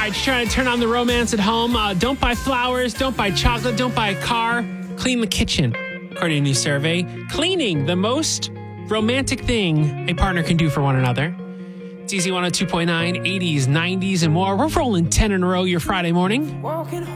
right, you're trying to turn on the romance at home. Don't buy flowers. Don't buy chocolate. Don't buy a car. Clean the kitchen. According to a new survey, cleaning the most romantic thing a partner can do for one another. It's Easy 102.9, 80s, 90s, and more. We're rolling 10 in a row your Friday morning.